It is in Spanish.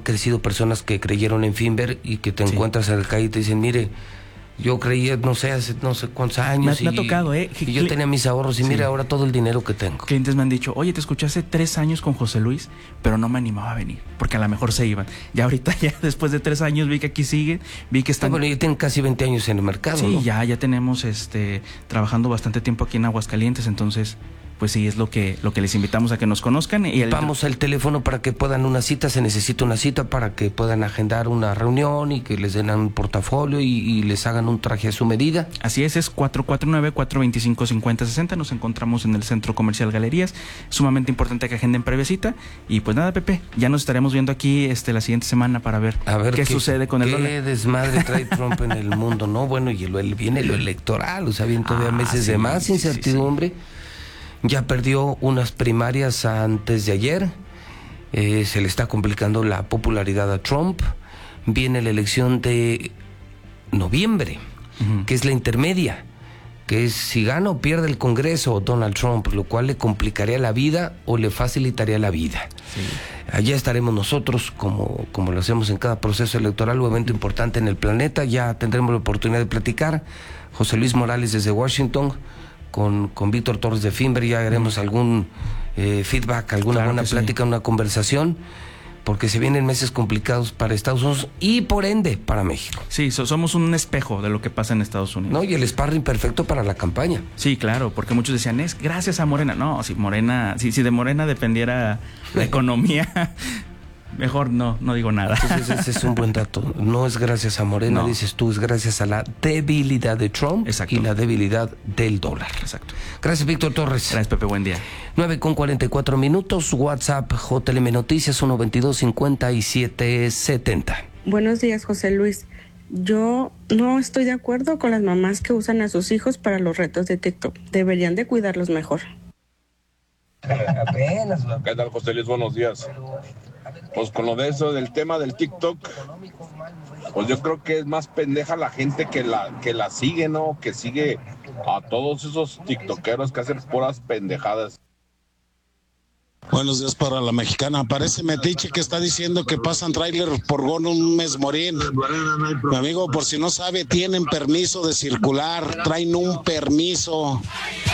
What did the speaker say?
crecido personas que creyeron en Finver y que te encuentras en la calle y te dicen, mire, yo creía, no sé, hace no sé cuántos años. Me ha tocado, y yo tenía mis ahorros y mira ahora todo el dinero que tengo. Clientes me han dicho, oye, te escuché hace 3 años con José Luis, pero no me animaba a venir, porque a lo mejor se iban. Ya ahorita, ya después de 3 años, vi que aquí sigue, vi que están... Bueno, ya tienen casi 20 años en el mercado, Sí, ¿no? ya tenemos trabajando bastante tiempo aquí en Aguascalientes, entonces... Pues sí, es lo que les invitamos a que nos conozcan. Vamos al teléfono para que puedan una cita, se necesita una cita para que puedan agendar una reunión y que les den un portafolio y les hagan un traje a su medida. Así es 449-425-5060, nos encontramos en el Centro Comercial Galerías, sumamente importante que agenden previa cita, y pues nada, Pepe, ya nos estaremos viendo aquí la siguiente semana para ver qué sucede con el dólar. Qué desmadre trae Trump en el mundo, ¿no? Bueno, y viene lo electoral, o sea, vienen todavía meses de más incertidumbre. Sí. Ya perdió unas primarias antes de ayer, se le está complicando la popularidad a Trump. Viene la elección de noviembre, que es la intermedia, que es si gana o pierde el Congreso Donald Trump, lo cual le complicaría la vida o le facilitaría la vida. Sí. Allá estaremos nosotros, como lo hacemos en cada proceso electoral o evento importante en el planeta. Ya tendremos la oportunidad de platicar. José Luis Morales desde Washington, con Víctor Torres de Finver, ya haremos algún feedback, alguna buena plática, una conversación, porque se vienen meses complicados para Estados Unidos y por ende para México. Sí, somos un espejo de lo que pasa en Estados Unidos. No, y el sparring perfecto para la campaña. Sí, claro, porque muchos decían, es gracias a Morena. No, si de Morena dependiera la economía... Mejor no digo nada. Entonces ese es un buen dato. No es gracias a Morena, no. Dices tú, es gracias a la debilidad de Trump. Exacto. Y la debilidad del dólar. Exacto. Gracias, Víctor Torres. Gracias, Pepe, buen día. 9:44, WhatsApp JLM Noticias 122-5770. Buenos días, José Luis. Yo no estoy de acuerdo con las mamás que usan a sus hijos para los retos de TikTok. Deberían de cuidarlos mejor. Apenas. ¿Qué tal, José Luis? Buenos días. Pues con lo de eso, del tema del TikTok, pues yo creo que es más pendeja la gente que la sigue, ¿no? Que sigue a todos esos tiktokeros que hacen puras pendejadas. Buenos días para la mexicana. Parece metiche que está diciendo que pasan tráiler por un mes morín. Mi amigo, por si no sabe, tienen permiso de circular, traen un permiso.